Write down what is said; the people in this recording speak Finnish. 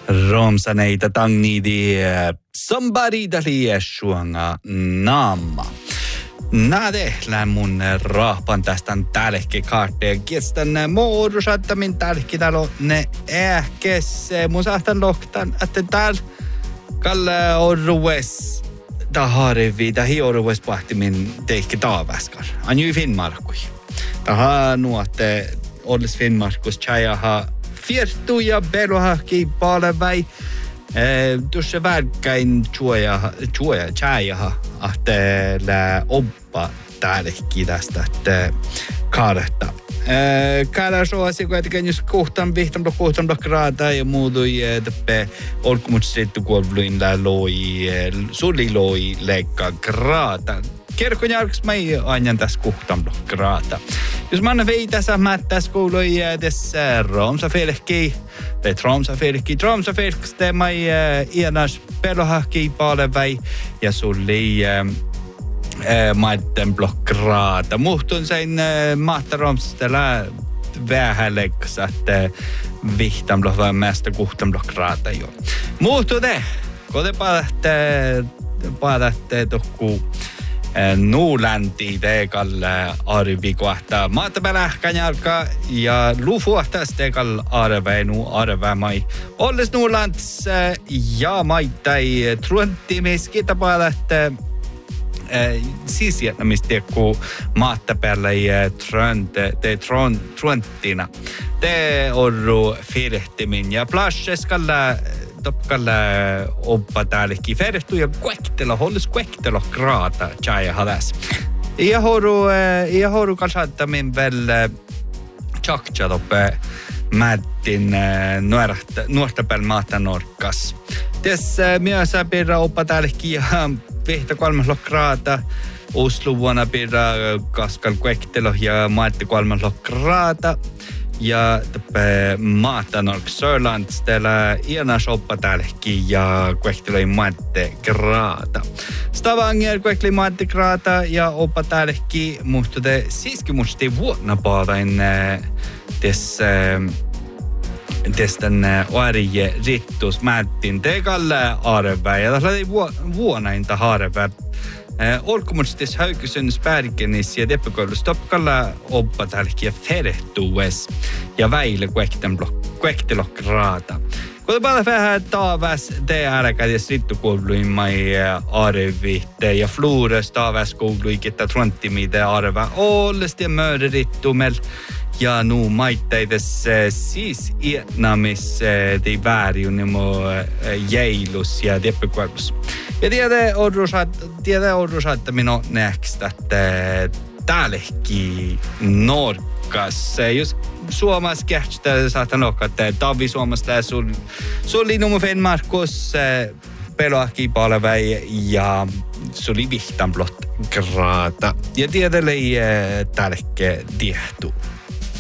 Romsaneita tangniidi somebody dali suanga naama. Nade lämmun rahpan tästä tälkki kaarteen. Kiestän muodosatta min tälkki talo ne ähkes mun sahtan lohtan että täällä kalle orrues taharivi tahi orrues pahti min teikki taavaskar. Anju Finnmarkui. Taha nuotte ollis Finnmarkus chajaha fiertu ja belohahki paaleväi. Tuossa värkkäin chajaha ahtele oppa täällekin tästä kaaretta. Käällä suosi kuitenkin jos kohtaan graada ja muutui teppe olkumutsettu kuolluin suli loi leikkaa graada. Kerkon järks mai aina tässä kohtaan graada. Jos man veitä mättäs kuului tässä Tromsafelki te mai ianas pelohahki paaleväi ja suli maitten blokkraata. Muhtun sen mahtaromstella vähäleks, että vihtan blokkraata, mästä kuhtan blokkraata jo. Muhtu te, kun te paadatte tohku nuulänti teekalle arvikohta maatapälähkänjalka ja lufuahtas teekal arvämai. Olles nuulants ja maittai truntimiskita paadatte sisjättämistä kun maatta päällä ja trunttina. Te orru firehtimin ja plasseskalle topkalle oppa täällekin ferehtu ja hollis kuektelo graata tjäjä halas. Ja horu kalsattamin väl tjaktja toppe mättin nuorta päällä maata norkas. Tässä mielessä pidä oppa täällekin ja vihta 3 graata. Oslo vuonna pidä kaskal kuektelo ja maatti 3 graata. Ja maatanork Sörlands tällä iana shoppa täälläkin ja kuehteloi maatte graata. Stavanger kuehteli maatte graata ja oppa täälläkin mutta te siiski musti vuonna paadain tästän arje rittus määttin teekalle arvää ja tässä oli vuonainta harvää. Olkomutstis Haukysyn spärkenis ja deppekoulus toppkalla oppa tälki ja ferehtues ja väile kuektelokraata. Kun paljon vähän taavas te ääräkädes rittukouluin mai arvitte ja Flores taavas koului kitta trunttimide arva ollesti ja mööderittumel. Ja nu maittaides siis iänamis tei vääriunimo jäilus ja deppekoulus. Ja tiedä orrusatta minun näkstä, että täällekin norkas. Jos Suomessa kähtää saattaa nokka, että Tavi Suomesta ja sulli nummer Finnmarkus peloahki palveluja ja sulli vihtan blott graata. Ja tiedälle täällekin tiehtuu.